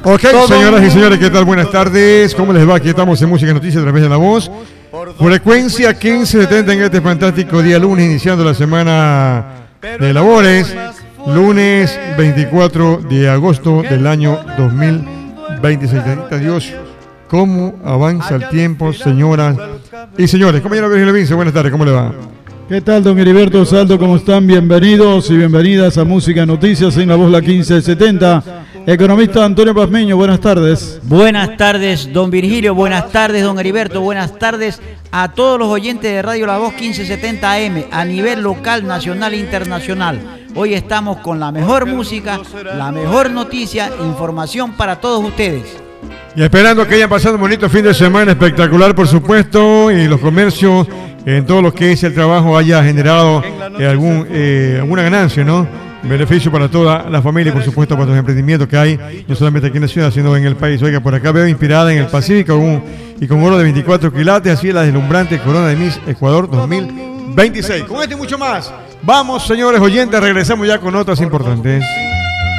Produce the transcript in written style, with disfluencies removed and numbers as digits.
Ok, señoras y señores, ¿qué tal? Buenas tardes. ¿Cómo les va? Aquí estamos en Música Noticias a través de La Voz. Frecuencia 1570 en este fantástico día lunes, iniciando la semana de labores. Lunes 24 de agosto del año 2026. Dios, ¿cómo avanza el tiempo, señoras y señores? Compañero Virgilio Vince, buenas tardes, ¿cómo le va? ¿Qué tal, don Heriberto Saldo? ¿Cómo están? Bienvenidos y bienvenidas a Música Noticias en La Voz, la 1570. Economista Antonio Pazmiño, buenas tardes. Buenas tardes, don Virgilio, buenas tardes, don Heriberto, buenas tardes a todos los oyentes de Radio La Voz 1570 AM a nivel local, nacional e internacional. Hoy estamos con la mejor música, la mejor noticia, información para todos ustedes. Y esperando que hayan pasado un bonito fin de semana espectacular, por supuesto, y los comercios, en todo lo que es el trabajo, haya generado alguna ganancia, ¿no? Beneficio para toda la familia y, por supuesto, para los emprendimientos que hay, no solamente aquí en la ciudad, sino en el país. Oiga, por acá veo inspirada en el Pacífico y con oro de 24 quilates, así es la deslumbrante corona de Miss Ecuador 2026. Con esto y mucho más, vamos, señores oyentes, regresamos ya con notas importantes.